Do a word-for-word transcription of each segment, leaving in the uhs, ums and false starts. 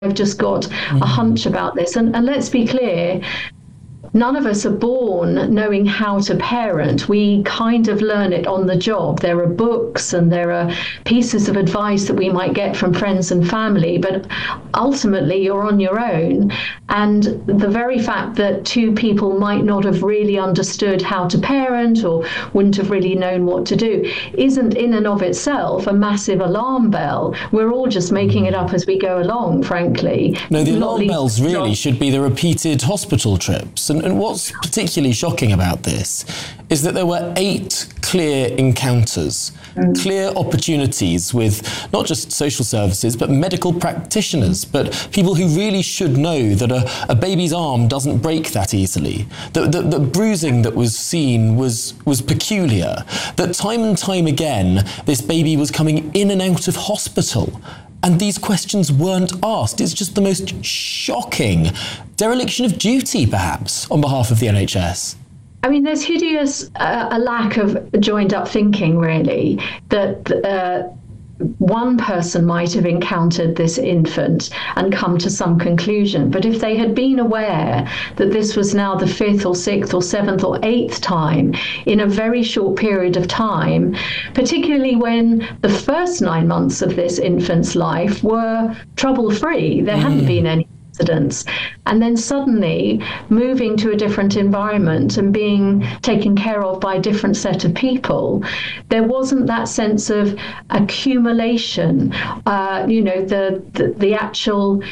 I've just got a hunch about this. And, and let's be clear, none of us are born knowing how to parent. We kind of learn it on the job. There are books and there are pieces of advice that we might get from friends and family, but ultimately you're on your own. And the very fact that two people might not have really understood how to parent or wouldn't have really known what to do isn't in and of itself a massive alarm bell. We're all just making it up as we go along, frankly. No, the alarm bells really should be the repeated hospital trips. And And what's particularly shocking about this is that there were eight clear encounters, mm. clear opportunities with not just social services, but medical practitioners, but people who really should know that a, a baby's arm doesn't break that easily, that the, the bruising that was seen was, was peculiar, that time and time again, this baby was coming in and out of hospital. And these questions weren't asked. It's just the most shocking dereliction of duty, perhaps, on behalf of the N H S. I mean, there's hideous uh, a lack of joined-up thinking, really, that uh, one person might have encountered this infant and come to some conclusion. But if they had been aware that this was now the fifth or sixth or seventh or eighth time in a very short period of time, particularly when the first nine months of this infant's life were trouble-free, there mm. hadn't been any incidents, and then suddenly moving to a different environment and being taken care of by a different set of people, there wasn't that sense of accumulation, uh, you know, the, the, the actual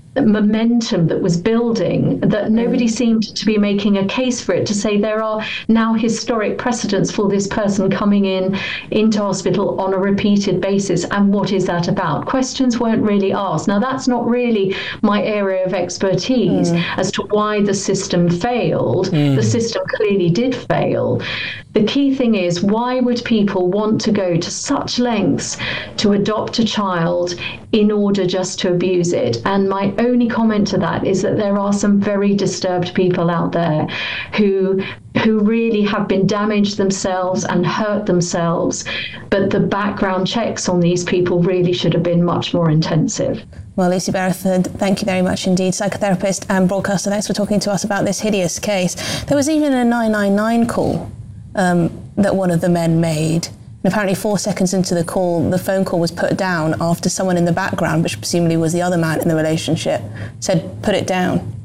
momentum that was building, that nobody seemed to be making a case for it, to say there are now historic precedents for this person coming in into hospital on a repeated basis, and what is that about? Questions weren't really asked. Now, that's not really my area of expertise mm. as to why the system failed. Mm. The system clearly did fail. The key thing is, why would people want to go to such lengths to adopt a child in order just to abuse it? And my only comment to that is that there are some very disturbed people out there who who really have been damaged themselves and hurt themselves, but the background checks on these people really should have been much more intensive. Well, Lucy Berethon, thank you very much indeed, psychotherapist and broadcaster. Thanks for talking to us about this hideous case. There was even a nine nine nine call um, that one of the men made. And apparently four seconds into the call, the phone call was put down after someone in the background, which presumably was the other man in the relationship, said, put it down.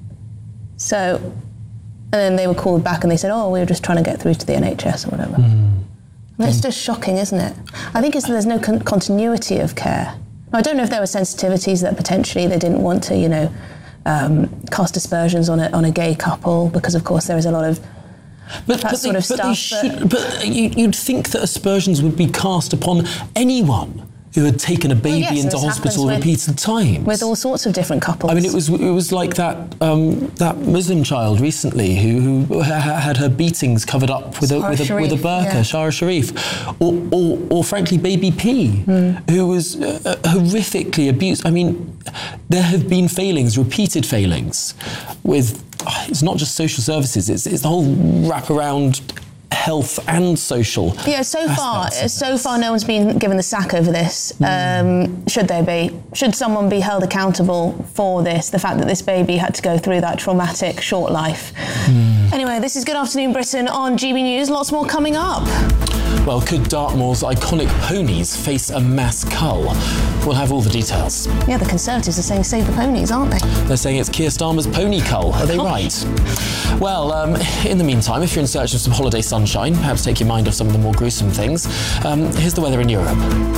So, and then they were called back and they said, oh, we were just trying to get through to the N H S or whatever. Mm. And it's just shocking, isn't it? I think it's there's no con- continuity of care. I don't know if there were sensitivities that potentially they didn't want to, you know, um, cast aspersions on a, on a gay couple, because of course there is a lot of But, that but, sort they, of but, stuff, they should, but, but you, you'd think that aspersions would be cast upon anyone who had taken a baby well, yes, into hospital with, repeated times. With all sorts of different couples. I mean, it was it was like that um, that Muslim child recently who, who ha- had her beatings covered up with a, with a, with a burqa, yeah. Shara Sharif, or, or, or frankly, baby P, mm. who was uh, horrifically abused. I mean, there have been failings, repeated failings, with, it's not just social services, it's, it's the whole wraparound health and social. Yeah, so far, so far, no one's been given the sack over this. Mm. Um, should there be? Should someone be held accountable for this? The fact that this baby had to go through that traumatic short life. Mm. Anyway, this is Good Afternoon Britain on G B News. Lots more coming up. Well, could Dartmoor's iconic ponies face a mass cull? We'll have all the details. Yeah, the Conservatives are saying save the ponies, aren't they? They're saying it's Keir Starmer's pony cull. Are they right? Well, um, in the meantime, if you're in search of some holiday sunshine, perhaps take your mind off some of the more gruesome things, um, here's the weather in Europe.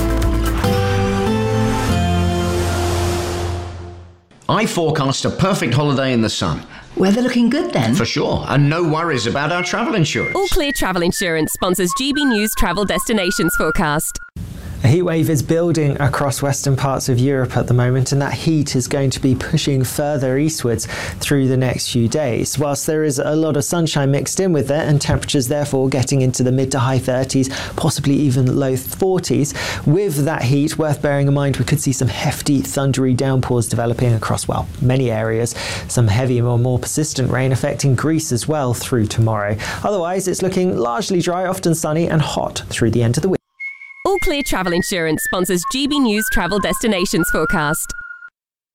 I forecast a perfect holiday in the sun. Weather looking good then? For sure, and no worries about our travel insurance. All Clear Travel Insurance sponsors G B News Travel Destinations Forecast. A heatwave is building across western parts of Europe at the moment, and that heat is going to be pushing further eastwards through the next few days. Whilst there is a lot of sunshine mixed in with it, and temperatures therefore getting into the mid to high thirties, possibly even low forties, with that heat, worth bearing in mind, we could see some hefty thundery downpours developing across, well, many areas. Some heavy or more persistent rain affecting Greece as well through tomorrow. Otherwise, it's looking largely dry, often sunny and hot through the end of the week. All Clear Travel Insurance sponsors G B News Travel Destinations Forecast.